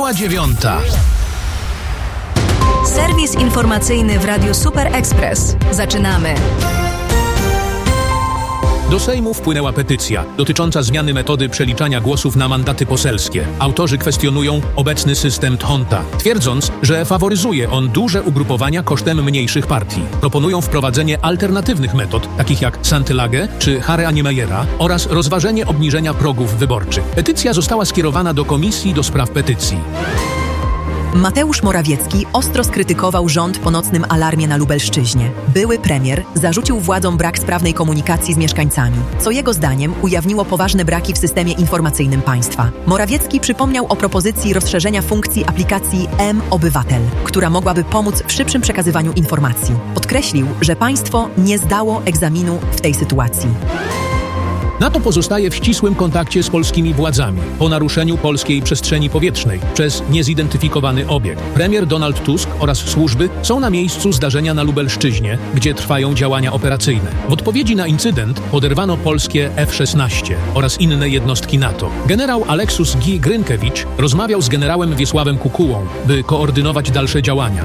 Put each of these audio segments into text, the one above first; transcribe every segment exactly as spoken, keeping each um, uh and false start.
Minęła dziewiąta. Serwis informacyjny w Radiu Super Express. Zaczynamy. Do Sejmu wpłynęła petycja dotycząca zmiany metody przeliczania głosów na mandaty poselskie. Autorzy kwestionują obecny system Dhonta, twierdząc, że faworyzuje on duże ugrupowania kosztem mniejszych partii. Proponują wprowadzenie alternatywnych metod, takich jak Santylage czy Hare Niemayera, oraz rozważenie obniżenia progów wyborczych. Petycja została skierowana do Komisji do Spraw Petycji. Mateusz Morawiecki ostro skrytykował rząd po nocnym alarmie na Lubelszczyźnie. Były premier zarzucił władzom brak sprawnej komunikacji z mieszkańcami, co jego zdaniem ujawniło poważne braki w systemie informacyjnym państwa. Morawiecki przypomniał o propozycji rozszerzenia funkcji aplikacji M-Obywatel, która mogłaby pomóc w szybszym przekazywaniu informacji. Podkreślił, że państwo nie zdało egzaminu w tej sytuacji. NATO pozostaje w ścisłym kontakcie z polskimi władzami po naruszeniu polskiej przestrzeni powietrznej przez niezidentyfikowany obiekt. Premier Donald Tusk oraz służby są na miejscu zdarzenia na Lubelszczyźnie, gdzie trwają działania operacyjne. W odpowiedzi na incydent poderwano polskie F szesnaście oraz inne jednostki NATO. Generał Aleksus G. Grynkewicz rozmawiał z generałem Wiesławem Kukułą, by koordynować dalsze działania.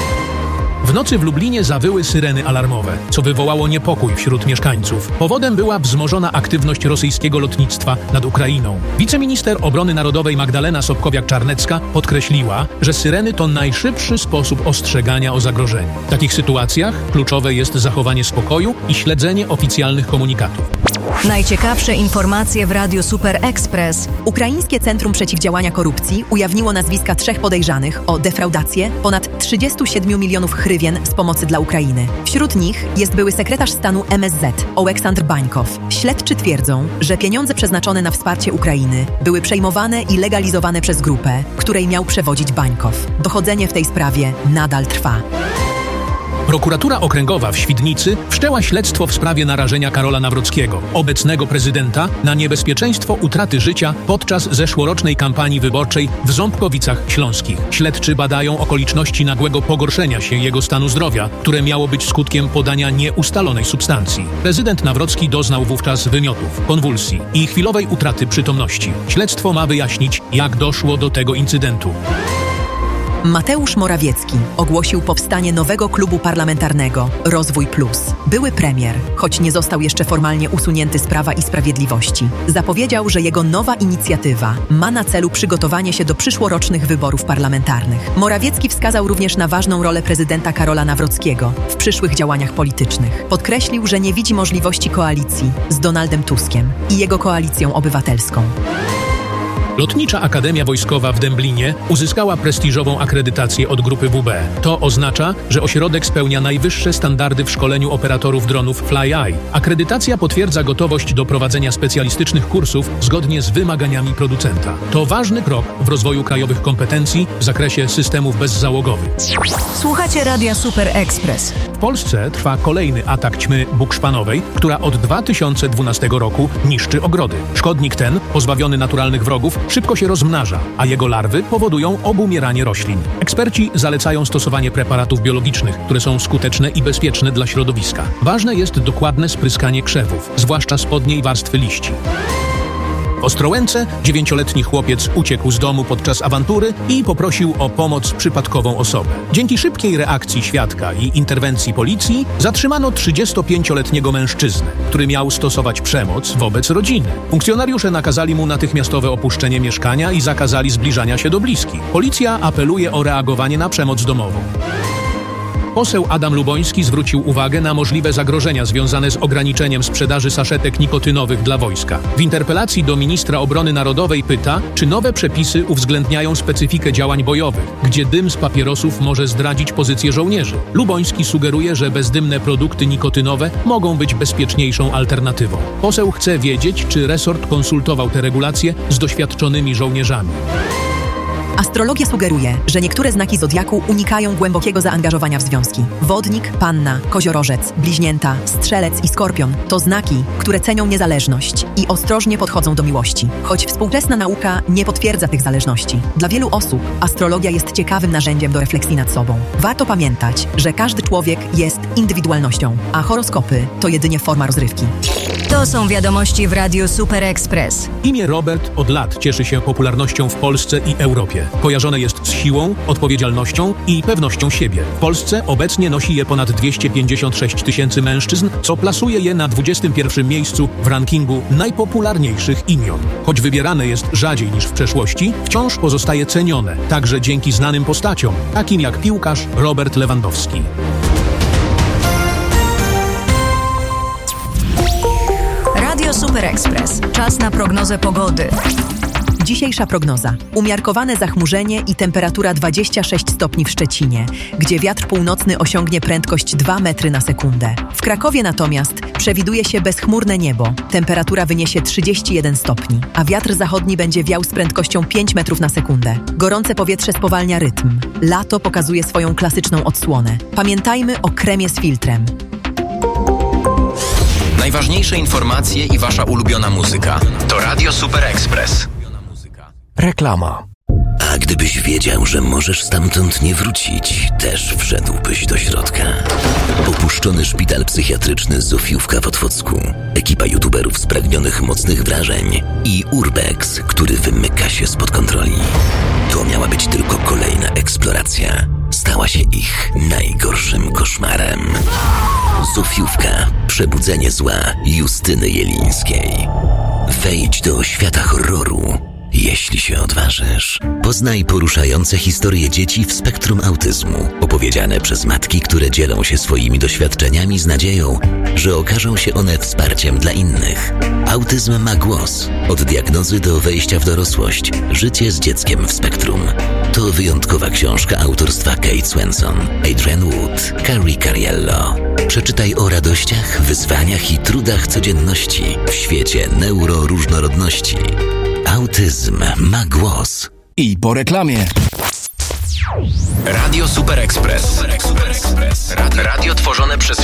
W nocy w Lublinie zawyły syreny alarmowe, co wywołało niepokój wśród mieszkańców. Powodem była wzmożona aktywność rosyjskiego lotnictwa nad Ukrainą. Wiceminister Obrony Narodowej Magdalena Sobkowiak-Czarnecka podkreśliła, że syreny to najszybszy sposób ostrzegania o zagrożeniu. W takich sytuacjach kluczowe jest zachowanie spokoju i śledzenie oficjalnych komunikatów. Najciekawsze informacje w Radiu Super Express. Ukraińskie Centrum Przeciwdziałania Korupcji ujawniło nazwiska trzech podejrzanych o defraudację ponad trzydzieści siedem milionów hrywien z pomocy dla Ukrainy. Wśród nich jest były sekretarz stanu M S Z Oleksandr Bańkow. Śledczy twierdzą, że pieniądze przeznaczone na wsparcie Ukrainy były przejmowane i legalizowane przez grupę, której miał przewodzić Bańkow. Dochodzenie w tej sprawie nadal trwa. Prokuratura Okręgowa w Świdnicy wszczęła śledztwo w sprawie narażenia Karola Nawrockiego, obecnego prezydenta, na niebezpieczeństwo utraty życia podczas zeszłorocznej kampanii wyborczej w Ząbkowicach Śląskich. Śledczy badają okoliczności nagłego pogorszenia się jego stanu zdrowia, które miało być skutkiem podania nieustalonej substancji. Prezydent Nawrocki doznał wówczas wymiotów, konwulsji i chwilowej utraty przytomności. Śledztwo ma wyjaśnić, jak doszło do tego incydentu. Mateusz Morawiecki ogłosił powstanie nowego klubu parlamentarnego Rozwój Plus. Były premier, choć nie został jeszcze formalnie usunięty z Prawa i Sprawiedliwości, zapowiedział, że jego nowa inicjatywa ma na celu przygotowanie się do przyszłorocznych wyborów parlamentarnych. Morawiecki wskazał również na ważną rolę prezydenta Karola Nawrockiego w przyszłych działaniach politycznych. Podkreślił, że nie widzi możliwości koalicji z Donaldem Tuskiem i jego koalicją obywatelską. Lotnicza Akademia Wojskowa w Dęblinie uzyskała prestiżową akredytację od grupy W B. To oznacza, że ośrodek spełnia najwyższe standardy w szkoleniu operatorów dronów FlyEye. Akredytacja potwierdza gotowość do prowadzenia specjalistycznych kursów zgodnie z wymaganiami producenta. To ważny krok w rozwoju krajowych kompetencji w zakresie systemów bezzałogowych. Słuchacie Radia Super Express. W Polsce trwa kolejny atak ćmy bukszpanowej, która od dwa tysiące dwunastego roku niszczy ogrody. Szkodnik ten, pozbawiony naturalnych wrogów, szybko się rozmnaża, a jego larwy powodują obumieranie roślin. Eksperci zalecają stosowanie preparatów biologicznych, które są skuteczne i bezpieczne dla środowiska. Ważne jest dokładne spryskanie krzewów, zwłaszcza spodniej warstwy liści. W Ostrołęce dziewięcioletni chłopiec uciekł z domu podczas awantury i poprosił o pomoc przypadkową osobę. Dzięki szybkiej reakcji świadka i interwencji policji zatrzymano trzydziestopięcioletniego mężczyznę, który miał stosować przemoc wobec rodziny. Funkcjonariusze nakazali mu natychmiastowe opuszczenie mieszkania i zakazali zbliżania się do bliskich. Policja apeluje o reagowanie na przemoc domową. Poseł Adam Luboński zwrócił uwagę na możliwe zagrożenia związane z ograniczeniem sprzedaży saszetek nikotynowych dla wojska. W interpelacji do ministra obrony narodowej pyta, czy nowe przepisy uwzględniają specyfikę działań bojowych, gdzie dym z papierosów może zdradzić pozycję żołnierzy. Luboński sugeruje, że bezdymne produkty nikotynowe mogą być bezpieczniejszą alternatywą. Poseł chce wiedzieć, czy resort konsultował te regulacje z doświadczonymi żołnierzami. Astrologia sugeruje, że niektóre znaki zodiaku unikają głębokiego zaangażowania w związki. Wodnik, panna, koziorożec, bliźnięta, strzelec i skorpion to znaki, które cenią niezależność i ostrożnie podchodzą do miłości. Choć współczesna nauka nie potwierdza tych zależności. Dla wielu osób astrologia jest ciekawym narzędziem do refleksji nad sobą. Warto pamiętać, że każdy człowiek jest indywidualnością, a horoskopy to jedynie forma rozrywki. To są wiadomości w Radiu Super Express. Imię Robert od lat cieszy się popularnością w Polsce i Europie. Kojarzone jest z siłą, odpowiedzialnością i pewnością siebie. W Polsce obecnie nosi je ponad dwieście pięćdziesiąt sześć tysięcy mężczyzn, co plasuje je na dwudziestym pierwszym miejscu w rankingu najpopularniejszych imion. Choć wybierane jest rzadziej niż w przeszłości, wciąż pozostaje cenione, także dzięki znanym postaciom, takim jak piłkarz Robert Lewandowski. Radio Super Express. Czas na prognozę pogody. Dzisiejsza prognoza. Umiarkowane zachmurzenie i temperatura dwadzieścia sześć stopni w Szczecinie, gdzie wiatr północny osiągnie prędkość dwa metry na sekundę. W Krakowie natomiast przewiduje się bezchmurne niebo. Temperatura wyniesie trzydzieści jeden stopni, a wiatr zachodni będzie wiał z prędkością pięć metrów na sekundę. Gorące powietrze spowalnia rytm. Lato pokazuje swoją klasyczną odsłonę. Pamiętajmy o kremie z filtrem. Najważniejsze informacje i wasza ulubiona muzyka. To Radio Super Express. Reklama. A gdybyś wiedział, że możesz stamtąd nie wrócić, też wszedłbyś do środka. Opuszczony szpital psychiatryczny Zofiówka w Otwocku, ekipa youtuberów spragnionych mocnych wrażeń i Urbex, który wymyka się spod kontroli. To miała być tylko kolejna eksploracja. Stała się ich najgorszym koszmarem. Zofiówka. Przebudzenie zła Justyny Jelińskiej. Wejdź do świata horroru, jeśli się odważysz. Poznaj poruszające historie dzieci w spektrum autyzmu, opowiedziane przez matki, które dzielą się swoimi doświadczeniami z nadzieją, że okażą się one wsparciem dla innych. Autyzm ma głos. Od diagnozy do wejścia w dorosłość. Życie z dzieckiem w spektrum. To wyjątkowa książka autorstwa Kate Swenson, Adrienne Wood, Carrie Cariello. Przeczytaj o radościach, wyzwaniach i trudach codzienności w świecie neuroróżnorodności. Autyzm ma głos. I po reklamie. Radio Super Express. Radio tworzone przez